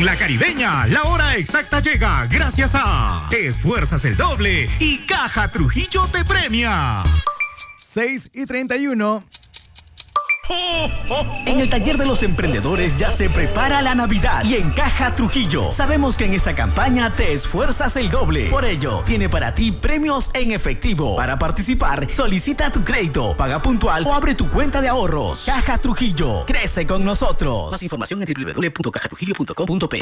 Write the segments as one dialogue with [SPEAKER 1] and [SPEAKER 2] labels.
[SPEAKER 1] En La Caribeña, la hora exacta llega gracias a Te Esfuerzas el Doble y Caja Trujillo te premia.
[SPEAKER 2] 6:31.
[SPEAKER 3] En el taller de los emprendedores ya se prepara la Navidad y en Caja Trujillo sabemos que en esta campaña te esfuerzas el doble. Por ello, tiene para ti premios en efectivo. Para participar, solicita tu crédito, paga puntual o abre tu cuenta de ahorros. Caja Trujillo, crece con nosotros. Más información en www.cajatrujillo.com.p.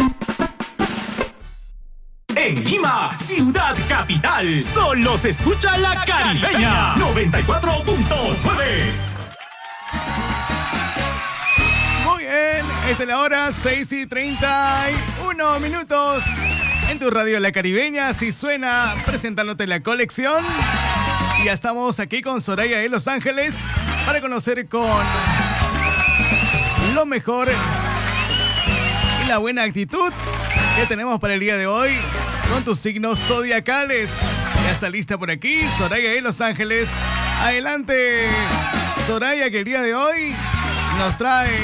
[SPEAKER 1] En Lima, ciudad capital, solo se escucha La Caribeña 94.9.
[SPEAKER 2] Esta es la hora, 6:31 minutos. En tu radio La Caribeña, así suena, presentándote la colección. Y ya estamos aquí con Soraya de Los Ángeles para conocer con lo mejor y la buena actitud que tenemos para el día de hoy con tus signos zodiacales. Ya está lista por aquí, Soraya de Los Ángeles. Adelante, Soraya, que el día de hoy nos trae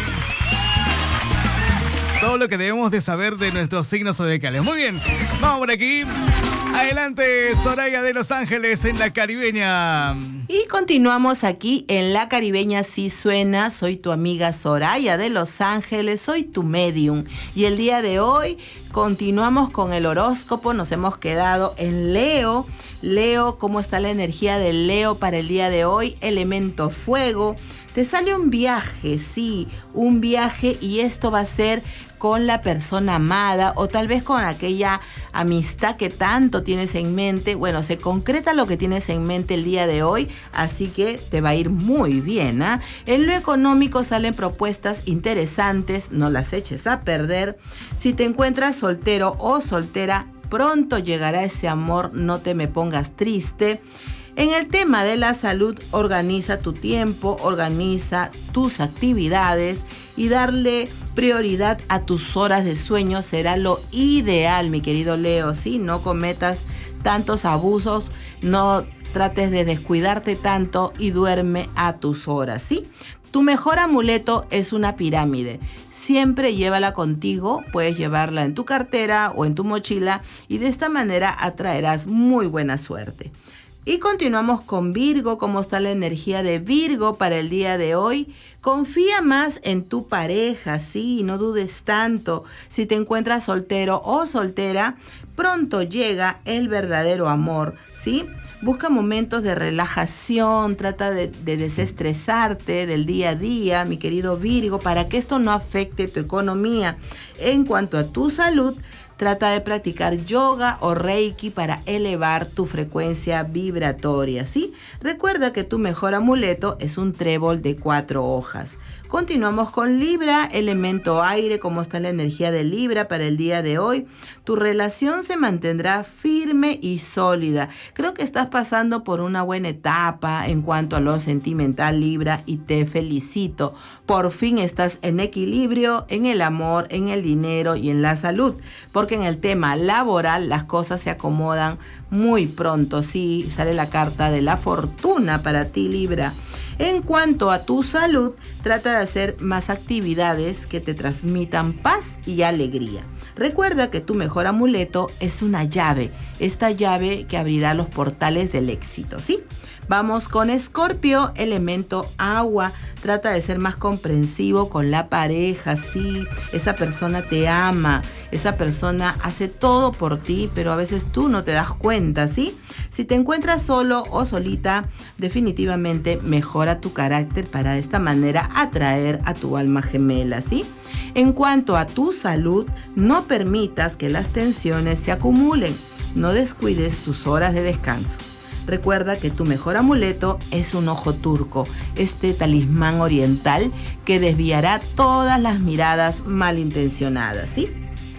[SPEAKER 2] todo lo que debemos de saber de nuestros signos zodiacales. Muy bien, vamos por aquí. Adelante, Soraya de Los Ángeles en La Caribeña.
[SPEAKER 4] Y continuamos aquí en La Caribeña Sí Suena. Soy tu amiga Soraya de Los Ángeles, soy tu medium. Y el día de hoy continuamos con el horóscopo. Nos hemos quedado en Leo. Leo, ¿cómo está la energía de Leo para el día de hoy? Elemento fuego. Te sale un viaje, sí, un viaje, y esto va a ser con la persona amada o tal vez con aquella amistad que tanto tienes en mente. Bueno, se concreta lo que tienes en mente el día de hoy, así que te va a ir muy bien, ¿eh? En lo económico salen propuestas interesantes, no las eches a perder. Si te encuentras soltero o soltera, pronto llegará ese amor, no te me pongas triste. En el tema de la salud, organiza tu tiempo, organiza tus actividades y darle prioridad a tus horas de sueño será lo ideal, mi querido Leo. ¿Sí? No cometas tantos abusos, no trates de descuidarte tanto y duerme a tus horas, ¿sí? Tu mejor amuleto es una pirámide. Siempre llévala contigo, puedes llevarla en tu cartera o en tu mochila y de esta manera atraerás muy buena suerte. Y continuamos con Virgo. ¿Cómo está la energía de Virgo para el día de hoy? Confía más en tu pareja, sí, no dudes tanto. Si te encuentras soltero o soltera, pronto llega el verdadero amor, ¿sí? Busca momentos de relajación, trata de desestresarte del día a día, mi querido Virgo, para que esto no afecte tu economía. En cuanto a tu salud, trata de practicar yoga o reiki para elevar tu frecuencia vibratoria, ¿sí? Recuerda que tu mejor amuleto es un trébol de 4 hojas. Continuamos con Libra, elemento aire. ¿Cómo está la energía de Libra para el día de hoy? Tu relación se mantendrá firme y sólida. Creo que estás pasando por una buena etapa en cuanto a lo sentimental, Libra, y te felicito. Por fin estás en equilibrio en el amor, en el dinero y en la salud. Porque en el tema laboral las cosas se acomodan muy pronto. Sí, sale la carta de la fortuna para ti, Libra. En cuanto a tu salud, trata de hacer más actividades que te transmitan paz y alegría. Recuerda que tu mejor amuleto es una llave, esta llave que abrirá los portales del éxito, ¿sí? Vamos con Escorpio, elemento agua. Trata de ser más comprensivo con la pareja, sí. Esa persona te ama, esa persona hace todo por ti, pero a veces tú no te das cuenta, ¿sí? Si te encuentras solo o solita, definitivamente mejora tu carácter para de esta manera atraer a tu alma gemela, ¿sí? En cuanto a tu salud, no permitas que las tensiones se acumulen. No descuides tus horas de descanso. Recuerda que tu mejor amuleto es un ojo turco, este talismán oriental que desviará todas las miradas malintencionadas, ¿sí?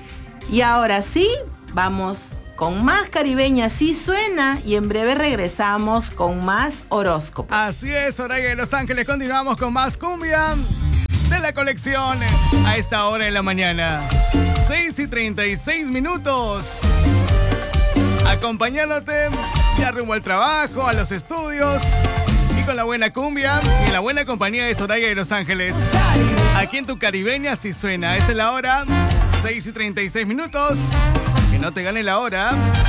[SPEAKER 4] Y ahora sí, vamos con más Caribeña Sí Suena y en breve regresamos con más horóscopo.
[SPEAKER 2] Así es, Soraya de Los Ángeles, continuamos con más cumbia de la colección a esta hora de la mañana. 6:36 minutos. Acompañándote ya rumbo al trabajo, a los estudios y con la buena cumbia y la buena compañía de Soraya de Los Ángeles. Aquí en tu Caribeña Sí Suena. Esta es la hora 6:36. Que no te gane la hora.